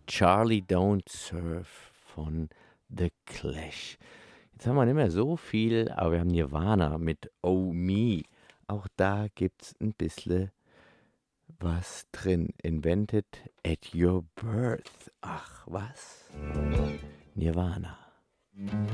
Charlie Don't Surf von The Clash. Jetzt haben wir nicht mehr so viel, aber wir haben Nirvana mit Oh Me. Auch da gibt's ein bisschen was drin. Invented at your birth. Ach, was? Nirvana.